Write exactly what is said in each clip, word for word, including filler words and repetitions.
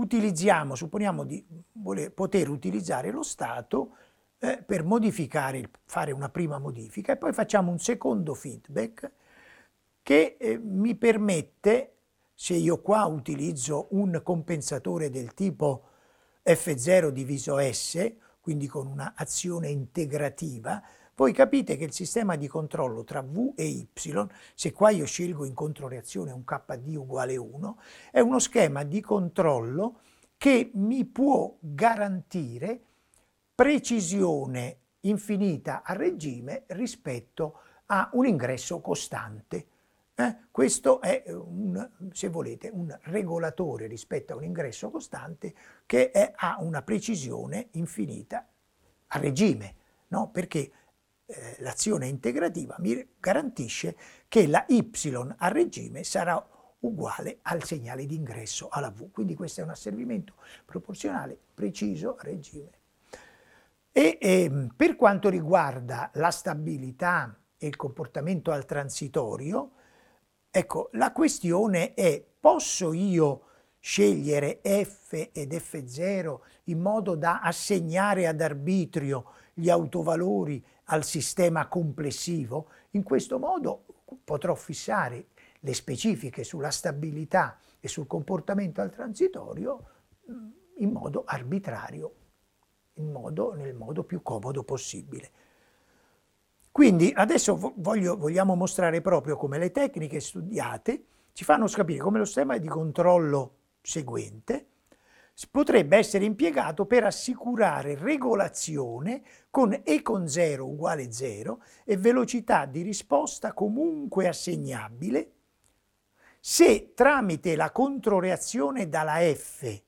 utilizziamo, supponiamo di voler, poter utilizzare lo stato eh, per modificare, fare una prima modifica e poi facciamo un secondo feedback che eh, mi permette, se io qua utilizzo un compensatore del tipo F zero diviso S, quindi con una azione integrativa, voi capite che il sistema di controllo tra V e Y, se qua io scelgo in controreazione un K D uguale uno, è uno schema di controllo che mi può garantire precisione infinita a regime rispetto a un ingresso costante. Eh? Questo è, un, se volete, un regolatore rispetto a un ingresso costante che è, ha una precisione infinita a regime, no? Perché eh, l'azione integrativa mi garantisce che la Y a regime sarà uguale al segnale di ingresso alla V. Quindi questo è un asservimento proporzionale preciso a regime. E eh, per quanto riguarda la stabilità e il comportamento al transitorio, ecco, la questione è: posso io scegliere F ed F zero in modo da assegnare ad arbitrio gli autovalori al sistema complessivo? In questo modo potrò fissare le specifiche sulla stabilità e sul comportamento al transitorio in modo arbitrario, in modo, nel modo più comodo possibile. Quindi adesso voglio, vogliamo mostrare proprio come le tecniche studiate ci fanno capire come lo sistema di controllo seguente potrebbe essere impiegato per assicurare regolazione con E con zero uguale zero e velocità di risposta comunque assegnabile se tramite la controreazione dalla F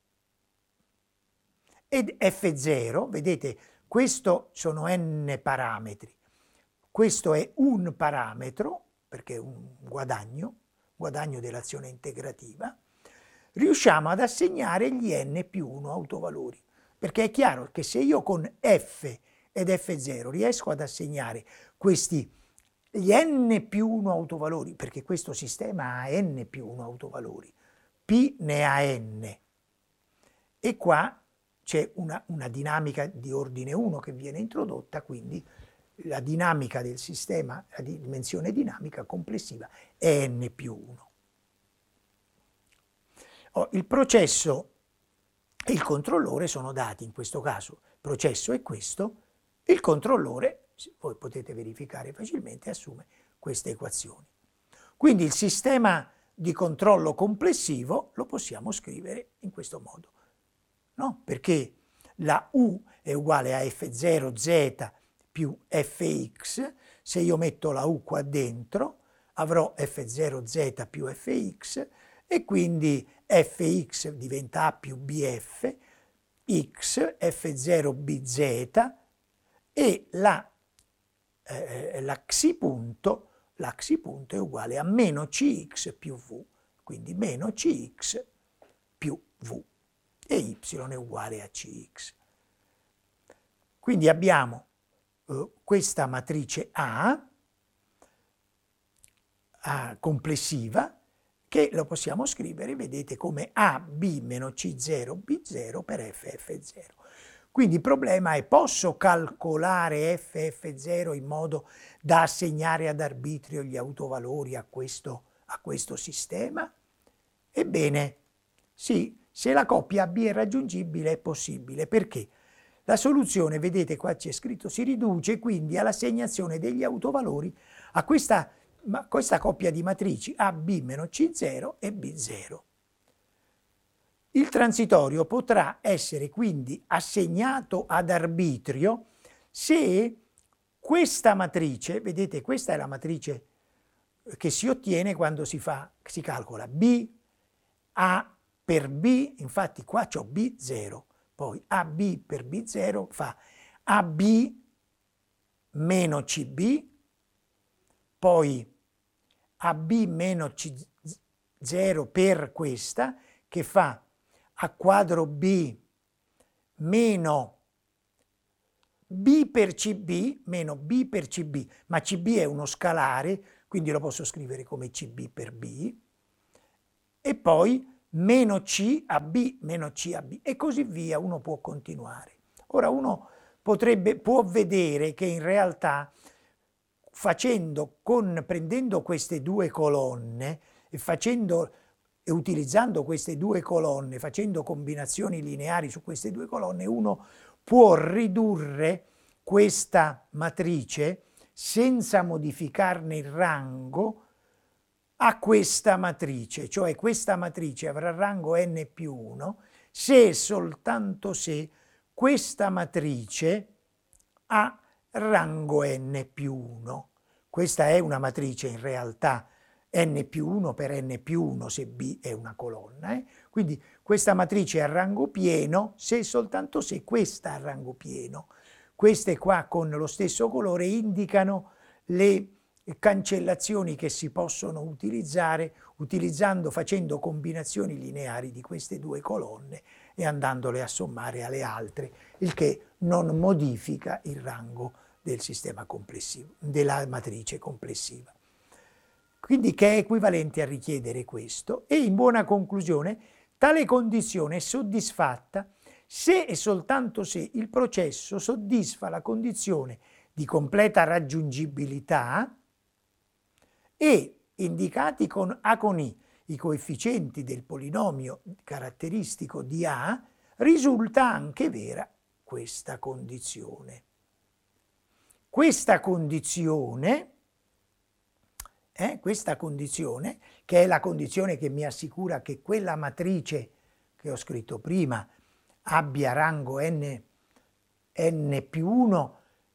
ed F zero, vedete, questo sono n parametri, questo è un parametro, perché è un guadagno, guadagno dell'azione integrativa, riusciamo ad assegnare gli n più uno autovalori, perché è chiaro che se io con F ed F zero riesco ad assegnare questi gli n più uno autovalori, perché questo sistema ha n più uno autovalori, P ne ha n, e qua c'è una, una dinamica di ordine uno che viene introdotta, quindi la dinamica del sistema, la dimensione dinamica complessiva è n più uno. Oh, il processo e il controllore sono dati, in questo caso il processo è questo, il controllore, voi potete verificare facilmente, assume queste equazioni. Quindi il sistema di controllo complessivo lo possiamo scrivere in questo modo, no? Perché la U è uguale a F zero Z più Fx, se io metto la U qua dentro avrò F zero Z più Fx e quindi Fx diventa A più Bf, x F zero B Z e la, eh, la xi punto, la xi punto è uguale a meno Cx più V, quindi meno Cx più V e y è uguale a Cx. Quindi abbiamo eh, questa matrice A, A complessiva, che lo possiamo scrivere, vedete, come A B meno C zero B zero per F F zero. Quindi il problema è: posso calcolare F F zero in modo da assegnare ad arbitrio gli autovalori a questo, a questo sistema? Ebbene, sì, se la coppia A B è raggiungibile è possibile. Perché? La soluzione, vedete qua c'è scritto, si riduce quindi all'assegnazione degli autovalori a questa, ma questa coppia di matrici A B meno C zero e B zero. Il transitorio potrà essere quindi assegnato ad arbitrio se questa matrice, vedete, questa è la matrice che si ottiene quando si fa, si calcola B, A per B, infatti qua c'ho B zero, poi A B per B zero fa A B meno C B, poi A B meno C zero per questa, che fa A quadro B meno B per C B, meno B per C B, ma C B è uno scalare, quindi lo posso scrivere come C B per B, e poi meno C a B, meno C a B, e così via, uno può continuare. Ora uno potrebbe, può vedere che in realtà facendo, con, prendendo queste due colonne e facendo e utilizzando queste due colonne, facendo combinazioni lineari su queste due colonne, uno può ridurre questa matrice senza modificarne il rango a questa matrice, cioè questa matrice avrà rango n più uno se e soltanto se questa matrice ha rango n più uno. Questa è una matrice in realtà n più uno per n più uno se B è una colonna. Eh? Quindi questa matrice ha rango pieno se e soltanto se questa ha rango pieno. Queste qua con lo stesso colore indicano le cancellazioni che si possono utilizzare utilizzando, facendo combinazioni lineari di queste due colonne e andandole a sommare alle altre, il che non modifica il rango del sistema complessivo, della matrice complessiva. Quindi che è equivalente a richiedere questo, e in buona conclusione tale condizione è soddisfatta se e soltanto se il processo soddisfa la condizione di completa raggiungibilità e, indicati con A con I i coefficienti del polinomio caratteristico di A, risulta anche vera questa condizione. Questa condizione, eh, questa condizione, che è la condizione che mi assicura che quella matrice che ho scritto prima abbia rango n, n più uno,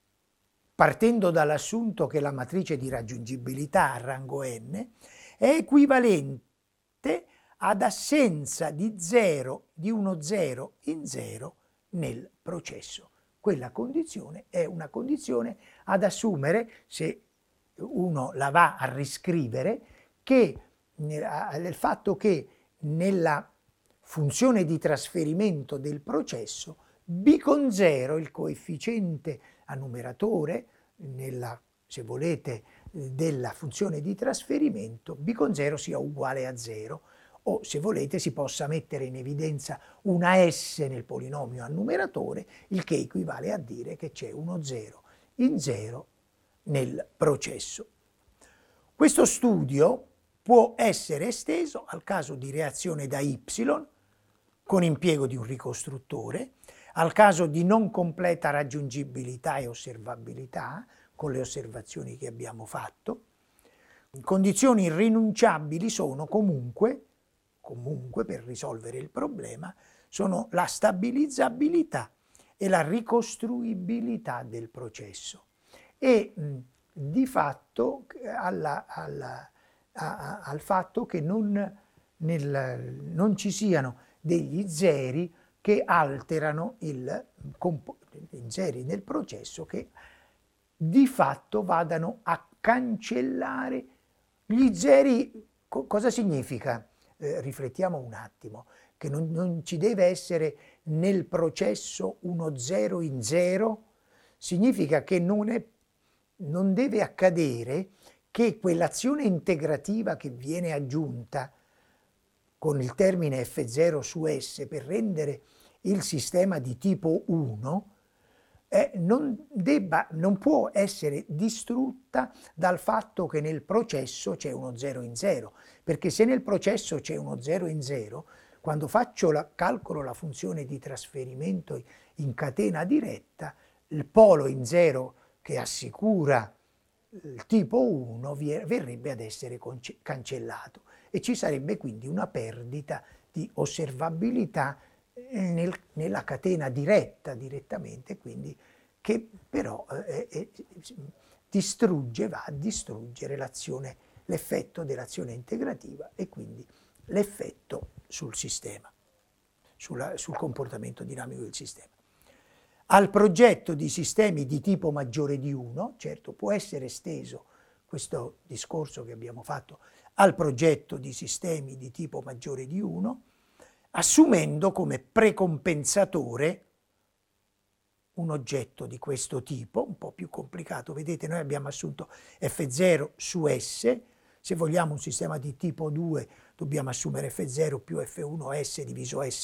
partendo dall'assunto che la matrice di raggiungibilità ha rango n, è equivalente ad assenza di zero, di uno zero in zero nel processo. Quella condizione è una condizione ad assumere, se uno la va a riscrivere, che il fatto che nella funzione di trasferimento del processo B con zero, il coefficiente a numeratore, nella, se volete, della funzione di trasferimento, B con zero sia uguale a zero, o se volete si possa mettere in evidenza una S nel polinomio a numeratore, il che equivale a dire che c'è uno zero in zero nel processo. Questo studio può essere esteso al caso di reazione da Y con impiego di un ricostruttore, al caso di non completa raggiungibilità e osservabilità, con le osservazioni che abbiamo fatto. Condizioni irrinunciabili sono comunque, comunque per risolvere il problema, sono la stabilizzabilità e la ricostruibilità del processo. E mh, di fatto alla, alla, a, a, al fatto che non, nel, non ci siano degli zeri che alterano il, i zeri nel processo che di fatto vadano a cancellare gli zeri. Co- cosa significa? Eh, riflettiamo un attimo, che non, non ci deve essere nel processo uno zero in zero, significa che non, è, non deve accadere che quell'azione integrativa che viene aggiunta con il termine F zero su S per rendere il sistema di tipo uno, Eh, non, debba, non può essere distrutta dal fatto che nel processo c'è uno zero in zero, perché se nel processo c'è uno zero in zero, quando faccio la, calcolo la funzione di trasferimento in catena diretta, il polo in zero che assicura il tipo uno verrebbe ad essere cancellato e ci sarebbe quindi una perdita di osservabilità Nel, nella catena diretta direttamente, quindi che però eh, eh, distrugge, va a distruggere l'azione, l'effetto dell'azione integrativa e quindi l'effetto sul sistema, sulla, sul comportamento dinamico del sistema. Al progetto di sistemi di tipo maggiore di uno, certo può essere esteso questo discorso che abbiamo fatto al progetto di sistemi di tipo maggiore di uno, assumendo come precompensatore un oggetto di questo tipo, un po' più complicato. Vedete, noi abbiamo assunto F zero su S, se vogliamo un sistema di tipo due dobbiamo assumere F zero più F uno S diviso S